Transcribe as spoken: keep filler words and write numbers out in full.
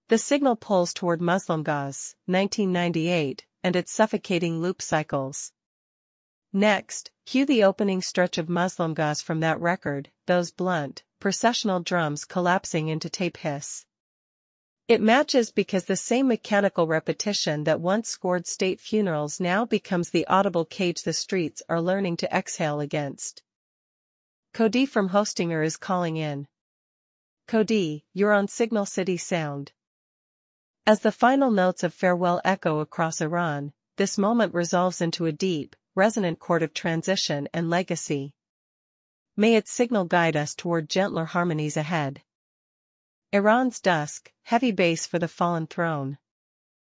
The signal pulls toward Muslim Gauze, nineteen ninety-eight, and its suffocating loop cycles. Next, cue the opening stretch of Muslim Gauze from that record, those blunt, processional drums collapsing into tape hiss. It matches because the same mechanical repetition that once scored state funerals now becomes the audible cage the streets are learning to exhale against. Cody from Hostinger is calling in. Cody, you're on Signal City Sound. As the final notes of farewell echo across Iran, this moment resolves into a deep, resonant chord of transition and legacy. May its signal guide us toward gentler harmonies ahead. Iran's dusk, heavy bass for the fallen throne.